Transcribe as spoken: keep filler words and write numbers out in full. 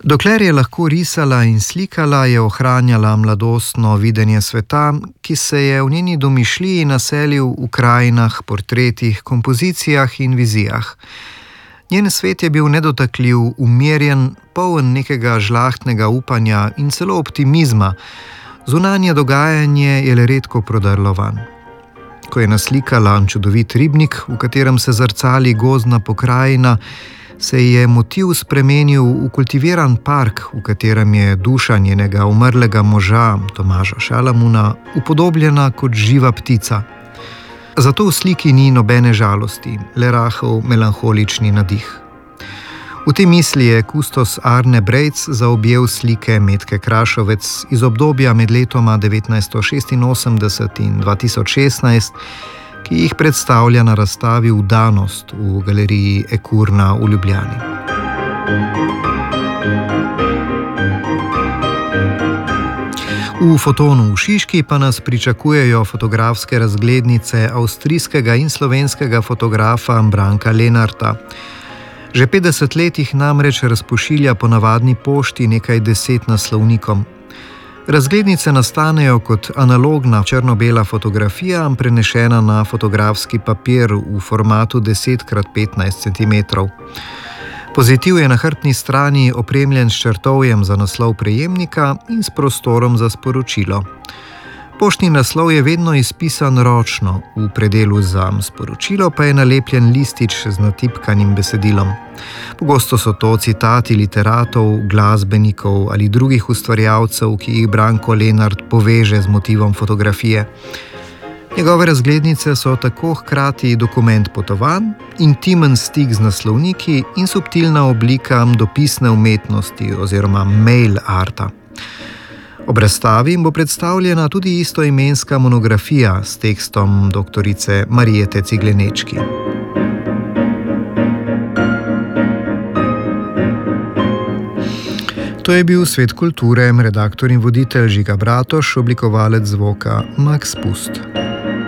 Dokler je lahko risala in slikala, je ohranjala mladostno videnje sveta, ki se je v njeni domišljiji naselil v krajinah, portretih, kompozicijah in vizijah. Njen svet je bil nedotakljiv, umirjen, poln nekega žlahtnega upanja in celo optimizma. Zunanje dogajanje je le redko prodrlo van. Ko je naslikala čudovit ribnik, v katerem se zrcali gozdna pokrajina, se je motiv spremenil v kultiviran park, v katerem je duša njenega umrlega moža, Tomaža Šalamuna, upodobljena kot živa ptica. Zato v sliki ni nobene žalosti, le rahel melanholični nadih. V tej misli je kustos Arne Brejc zaobjel slike Metke Krašovec iz obdobja med letoma devetnajststo šestinosemdeset in dva tisoč šestnajst, ki jih predstavlja na razstavi Vdanost v galeriji Ekurna v Ljubljani. V Fotonu v Šiški pa nas pričakujejo fotografske razglednice avstrijskega in slovenskega fotografa Branka Lenarta. Že petdeset let jih namreč razpošilja po navadni pošti nekaj deset naslovnikom. Razglednice nastanejo kot analogna črno-bela fotografija, prenešena na fotografski papir v formatu deset krat petnajst centimetrov. Pozitiv je na hrbtni strani opremljen s črtovjem za naslov prejemnika in s prostorom za sporočilo. Poštni naslov je vedno izpisan ročno, v predelu za sporočilo pa je nalepljen listič z natipkanim besedilom. Pogosto so to citati literatov, glasbenikov ali drugih ustvarjalcev, ki jih Branko Lenart poveže z motivom fotografije. Njegove razglednice so tako hkrati dokument potovanj, intimen stik z naslovniki in subtilna oblika dopisne umetnosti oziroma mail arta. Ob razstavi bo predstavljena tudi istoimenska monografija s tekstom doktorice Marijete Ciglenečki. To je bil Svet kulture, redaktor in voditelj Žiga Bratoš, oblikovalec zvoka Max Pust.